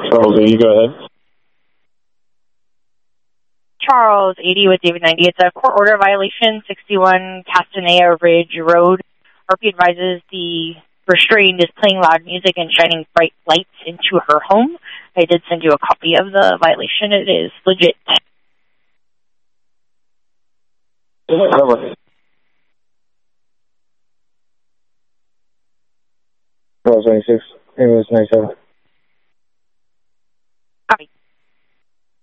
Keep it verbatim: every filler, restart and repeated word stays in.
Charles eighty, go ahead. Charles eighty with David ninety. It's a court order violation, sixty-one Castanea Ridge Road. R P advises the restrained is playing loud music and shining bright lights into her home. I did send you a copy of the violation. It is legit. Charles twenty-six, it was ninety-seven.